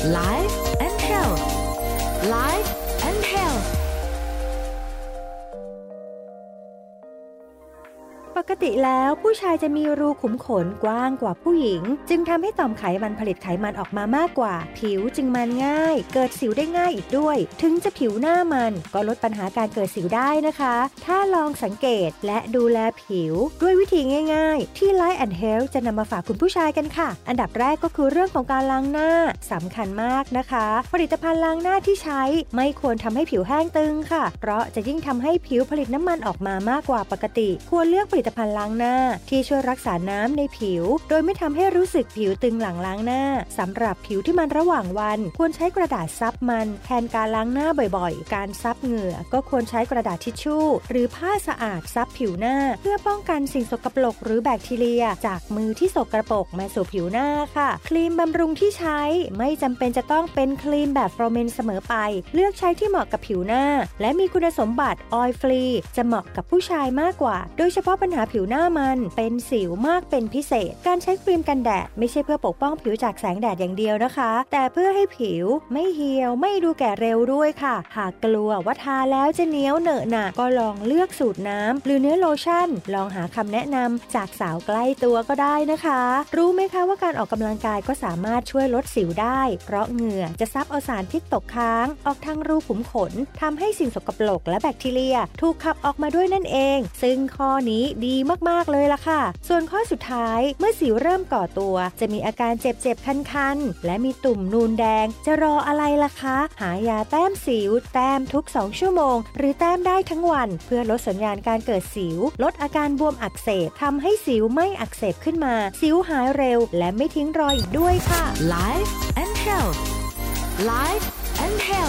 Life and Health Life and Health ปกติแล้วผู้ชายจะมีรูขุมขนกว้างกว่าผู้หญิงจึงทำให้ต่อมไขมันผลิตไขมันออกมามากกว่าผิวจึงมันง่ายเกิดสิวได้ง่ายอีกด้วยถึงจะผิวหน้ามันก็ลดปัญหาการเกิดสิวได้นะคะถ้าลองสังเกตและดูแลผิวด้วยวิธีง่ายๆที่ Life and Health จะนำมาฝากคุณผู้ชายกันค่ะอันดับแรกก็คือเรื่องของการล้างหน้าสำคัญมากนะคะผลิตภัณฑ์ล้างหน้าที่ใช้ไม่ควรทำให้ผิวแห้งตึงค่ะเพราะจะยิ่งทำให้ผิวผลิตน้ำมันออกมามากกว่าปกติควรเลือกผลิตภัณฑ์ล้างหน้าที่ช่วยรักษาน้ำในผิวโดยไม่ทำให้รู้สึกผิวตึงหลังล้างหน้าสำหรับผิวที่มันระหว่างวันควรใช้กระดาษซับมันแทนการล้างหน้าบ่อยๆการซับเหงื่อก็ควรใช้กระดาษทิชชู่หรือผ้าสะอาดซับผิวหน้าเพื่อป้องกันสิ่งสกปรกหรือแบคทีเรียจากมือที่สกปรกมาสู่ผิวหน้าค่ะครีมบำรุงที่ใช้ไม่จำเป็นจะต้องเป็นครีมแบบโฟร์เมนเสมอไปเลือกใช้ที่เหมาะกับผิวหน้าและมีคุณสมบัติออยล์ฟรีจะเหมาะกับผู้ชายมากกว่าโดยเฉพาะปัญหาผิวหน้ามันเป็นสิวมากเป็นพิเศษการใช้ครีมกันแดดไม่ใช่เพื่อปกป้องผิวจากแสงแดดอย่างเดียวนะคะแต่เพื่อให้ผิวไม่เหี่ยวไม่ดูแก่เร็วด้วยค่ะหากกลัวว่าทาแล้วจะเหนียวเหนอะหนะก็ลองเลือกสูตรน้ำหรือเนื้อโลชั่นลองหาคำแนะนำจากสาวใกล้ตัวก็ได้นะคะรู้ไหมคะว่าการออกกำลังกายก็สามารถช่วยลดสิวได้เพราะเหงื่อจะซับเอาสารพิษตกค้างออกทางรูขุมขนทำให้สิ่งสกปรกและแบคทีเรียถูกขับออกมาด้วยนั่นเองซึ่งข้อนี้ดีมากๆเลยล่ะค่ะส่วนข้อสุดท้ายเมื่อสิวเริ่มก่อตัวจะมีอาการเจ็บๆคันๆและมีตุ่มนูนแดงจะรออะไรล่ะคะหายาแต้มสิวแต้มทุก2ชั่วโมงหรือแต้มได้ทั้งวันเพื่อลดสัญญาณการเกิดสิวลดอาการบวมอักเสบทำให้สิวไม่อักเสบขึ้นมาสิวหายเร็วและไม่ทิ้งรอยอีกด้วยค่ะ Life and Health Life and Health